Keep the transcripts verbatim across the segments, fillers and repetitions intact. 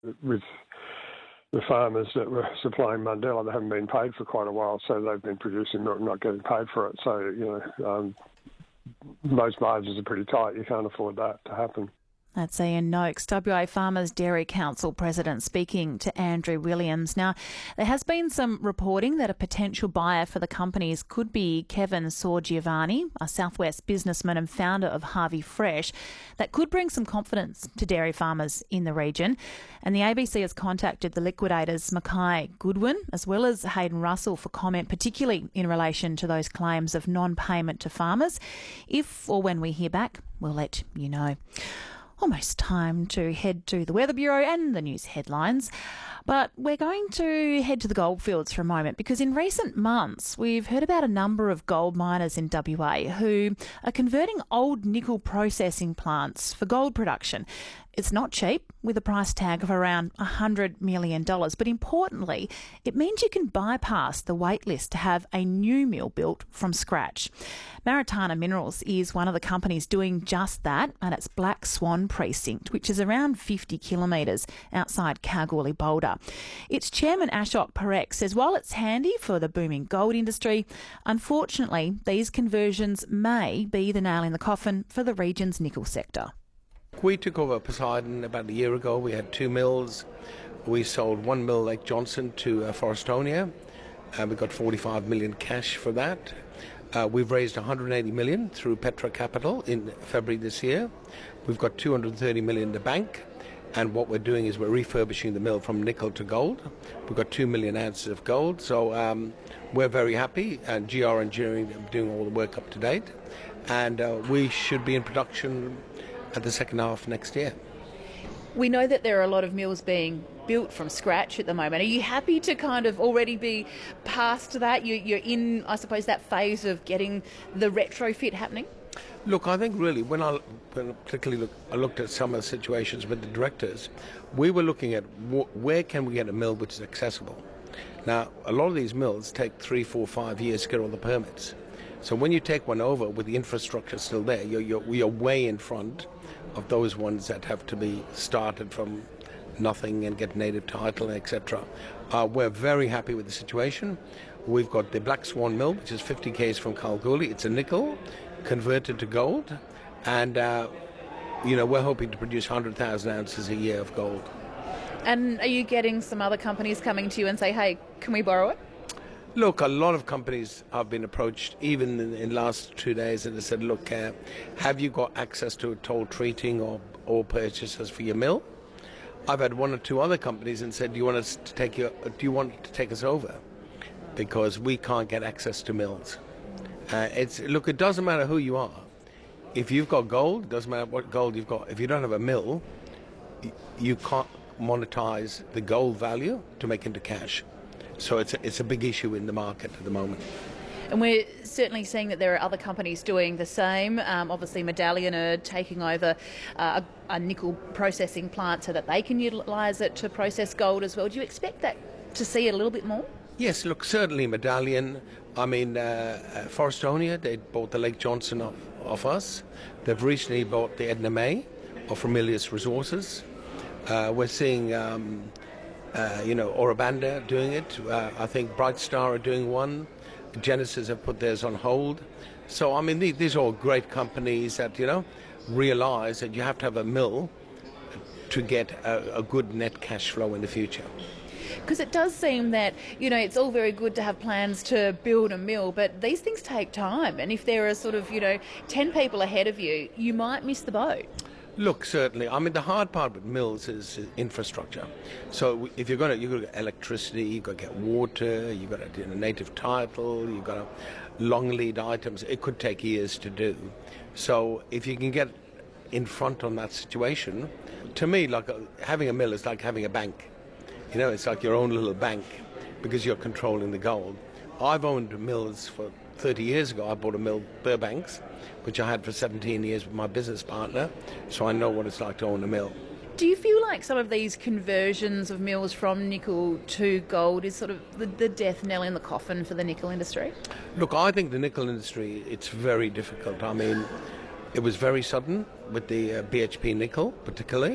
with the farmers that were supplying Mundella, they haven't been paid for quite a while, so they've been producing milk, not getting paid for it. So, you know, um, most margins are pretty tight. You can't afford that to happen. That's Ian Noakes, W A Farmers Dairy Council President, speaking to Andrew Williams. Now, there has been some reporting that a potential buyer for the companies could be Kevin Sorgiovanni, a Southwest businessman and founder of Harvey Fresh. That could bring some confidence to dairy farmers in the region. And the A B C has contacted the liquidators Mackay Goodwin as well as Hayden Russell for comment, particularly in relation to those claims of non-payment to farmers. If or when we hear back, we'll let you know. Almost time to head to the Weather Bureau and the news headlines. But we're going to head to the goldfields for a moment because in recent months we've heard about a number of gold miners in W A who are converting old nickel processing plants for gold production. It's not cheap, with a price tag of around one hundred million dollars, but importantly, it means you can bypass the wait list to have a new mill built from scratch. Maritana Minerals is one of the companies doing just that, and it's Black Swan Precinct, which is around fifty kilometres outside Kalgoorlie Boulder. Its chairman, Ashok Parekh, says while it's handy for the booming gold industry, unfortunately, these conversions may be the nail in the coffin for the region's nickel sector. We took over Poseidon about a year ago. We had two mills. We sold one mill, Lake Johnson, to uh, Forrestonia. Uh, we got forty-five million cash for that. Uh, we've raised one hundred eighty million through Petra Capital in February this year. We've got two hundred thirty million in the bank. And what we're doing is we're refurbishing the mill from nickel to gold. We've got two million ounces of gold. So um, we're very happy. And G R Engineering are doing all the work up to date. And uh, we should be in production at the second half next year. We know that there are a lot of mills being built from scratch at the moment. Are you happy to kind of already be past that? You, you're in, I suppose, that phase of getting the retrofit happening? Look, I think really, when I when particularly look, I looked at some of the situations with the directors, we were looking at wh- where can we get a mill which is accessible. Now, a lot of these mills take three, four, five years to get all the permits. So when you take one over with the infrastructure still there, you're, you're, you're way in front of those ones that have to be started from nothing and get native title, et cetera. Uh, we're very happy with the situation. We've got the Black Swan Mill, which is fifty k's from Kalgoorlie. It's a nickel converted to gold, and uh, you know we're hoping to produce one hundred thousand ounces a year of gold. And are you getting some other companies coming to you and say, "Hey, can we borrow it?" Look, a lot of companies have been approached, even in the last two days, and they said, look, uh, have you got access to a toll treating or, or purchases for your mill? I've had one or two other companies and said, do you want us to take your, do you want to take us over? Because we can't get access to mills. Uh, it's look, it doesn't matter who you are. If you've got gold, it doesn't matter what gold you've got. If you don't have a mill, you can't monetize the gold value to make into cash. So it's a, it's a big issue in the market at the moment. And we're certainly seeing that there are other companies doing the same. Um, obviously, Medallion are taking over uh, a, a nickel processing plant so that they can utilise it to process gold as well. Do you expect that to see it a little bit more? Yes, look, certainly Medallion. I mean, uh, Forrestonia, they bought the Lake Johnson off, off us. They've recently bought the Edna May of Ramelius Resources. Uh, we're seeing... Um, Uh, you know, Ora Banda doing it. Uh, I think Bright Star are doing one. Genesis have put theirs on hold. So, I mean, these, these are all great companies that, you know, realise that you have to have a mill to get a, a good net cash flow in the future. Because it does seem that, you know, it's all very good to have plans to build a mill, but these things take time. And if there are sort of, you know, ten people ahead of you, you might miss the boat. Look, certainly. I mean, the hard part with mills is infrastructure. So if you're going to, you've got to get electricity, you've got to get water, you've got to do a native title, you've got to long lead items. It could take years to do. So if you can get in front on that situation, to me, like having a mill is like having a bank. You know, it's like your own little bank because you're controlling the gold. I've owned mills for thirty years ago. I bought a mill, Burbanks, which I had for seventeen years with my business partner, so I know what it's like to own a mill. Do you feel like some of these conversions of mills from nickel to gold is sort of the, the death knell in the coffin for the nickel industry? Look, I think the nickel industry, it's very difficult. I mean, it was very sudden with the uh, B H P nickel, particularly.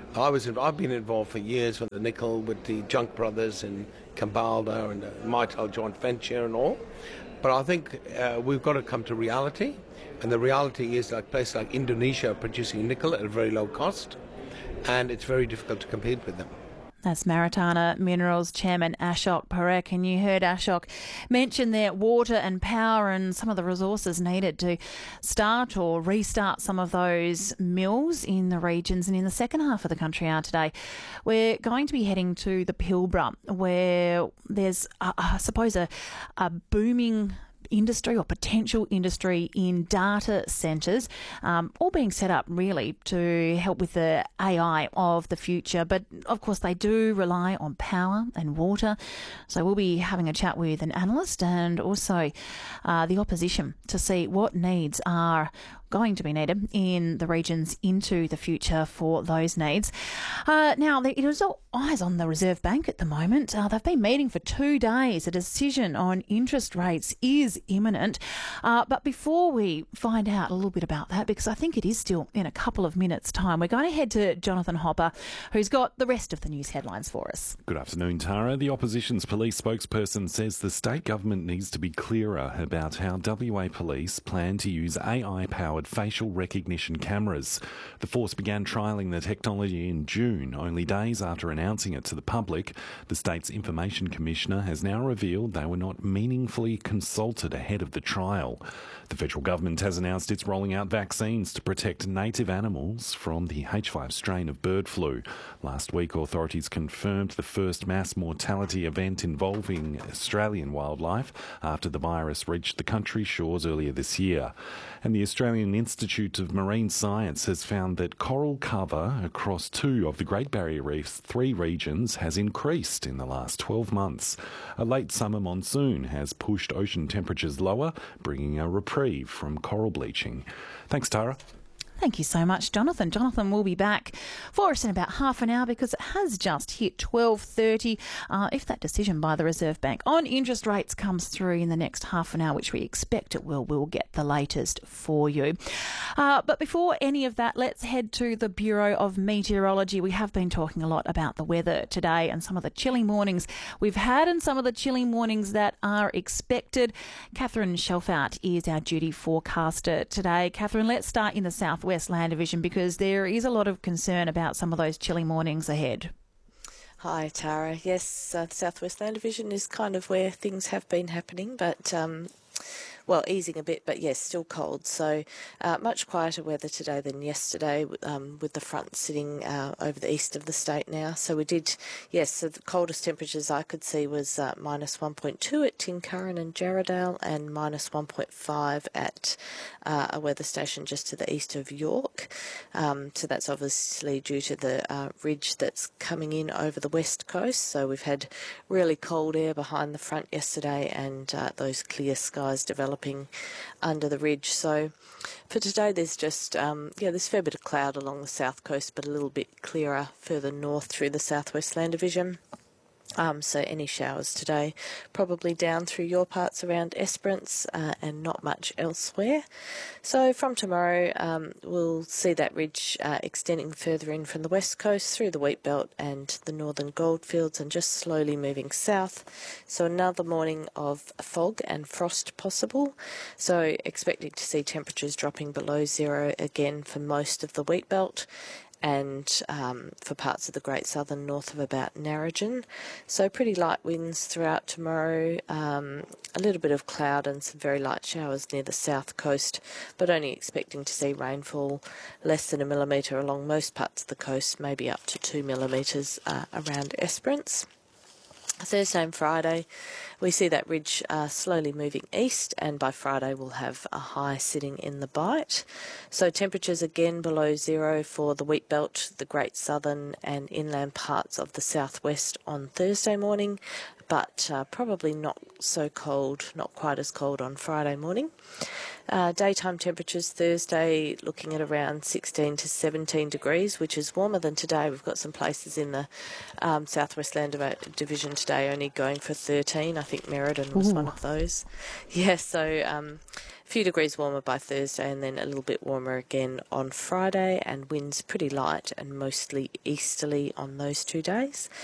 I was, I've been involved for years with the nickel, with the Junk Brothers in Kambalda and the Mitel joint venture and all. But I think uh, we've got to come to reality. And the reality is like places like Indonesia are producing nickel at a very low cost. And it's very difficult to compete with them. That's Maritana Minerals Chairman Ashok Parekh, and you heard Ashok mention there water and power and some of the resources needed to start or restart some of those mills in the regions. And in the second half of the country hour today, we're going to be heading to the Pilbara, where there's, uh, I suppose, a, a booming industry or potential industry in data centres, um, all being set up really to help with the A I of the future. But of course they do rely on power and water. So we'll be having a chat with an analyst and also uh, the opposition to see what needs are going to be needed in the regions into the future for those needs. Uh, now, it is all eyes on the Reserve Bank at the moment. Uh, they've been meeting for two days. A decision on interest rates is imminent. Uh, but before we find out a little bit about that, because I think it is still in a couple of minutes' time, we're going to head to Jonathan Hopper, who's got the rest of the news headlines for us. Good afternoon, Tara. The opposition's police spokesperson says the state government needs to be clearer about how W A Police plan to use A I-powered facial recognition cameras. The force began trialling the technology in June, only days after announcing it to the public. The state's Information Commissioner has now revealed they were not meaningfully consulted ahead of the trial. The federal government has announced it's rolling out vaccines to protect native animals from the H five strain of bird flu. Last week, authorities confirmed the first mass mortality event involving Australian wildlife after the virus reached the country's shores earlier this year. And the Australian Institute of Marine Science has found that coral cover across two of the Great Barrier Reef's three regions has increased in the last twelve months. A late summer monsoon has pushed ocean temperatures lower, bringing a reprieve from coral bleaching. Thanks, Tara. Thank you so much, Jonathan. Jonathan will be back for us in about half an hour because it has just hit twelve thirty. Uh, if that decision by the Reserve Bank on interest rates comes through in the next half an hour, which we expect it will, we'll get the latest for you. Uh, but before any of that, let's head to the Bureau of Meteorology. We have been talking a lot about the weather today and some of the chilly mornings we've had and some of the chilly mornings that are expected. Catherine Shelfout is our duty forecaster today. Catherine, let's start in the south West Land Division because there is a lot of concern about some of those chilly mornings ahead. Hi, Tara. Yes, uh, the South West Land Division is kind of where things have been happening, but um, well, easing a bit, but yes, still cold. So uh, much quieter weather today than yesterday, um, with the front sitting uh, over the east of the state now. So we did, yes, so the coldest temperatures I could see was uh, minus one point two at Tincurrin and Jarradale and minus one point five at uh, a weather station just to the east of York. Um, so that's obviously due to the uh, ridge that's coming in over the west coast. So we've had really cold air behind the front yesterday and uh, those clear skies developing under the ridge. So for today there's just um, yeah there's a fair bit of cloud along the south coast, but a little bit clearer further north through the southwest land division. Um, so any showers today probably down through your parts around Esperance uh, and not much elsewhere. So from tomorrow um, we'll see that ridge uh, extending further in from the west coast through the wheat belt and the northern goldfields and just slowly moving south. So another morning of fog and frost possible. So expecting to see temperatures dropping below zero again for most of the wheat belt and um, for parts of the Great Southern north of about Narrogin. So pretty light winds throughout tomorrow, um, a little bit of cloud and some very light showers near the south coast, but only expecting to see rainfall less than a millimetre along most parts of the coast, maybe up to two millimetres uh, around Esperance. Thursday and Friday, we see that ridge uh, slowly moving east, and by Friday we'll have a high sitting in the Bight. So temperatures again below zero for the wheat belt, the Great Southern and inland parts of the southwest on Thursday morning, but uh, probably not so cold, not quite as cold on Friday morning. Uh, daytime temperatures Thursday looking at around sixteen to seventeen degrees, which is warmer than today. We've got some places in the um, Southwest Land Division today only going for thirteen. I think Merredin was Ooh. one of those. Yeah, so um, a few degrees warmer by Thursday and then a little bit warmer again on Friday, and winds pretty light and mostly easterly on those two days.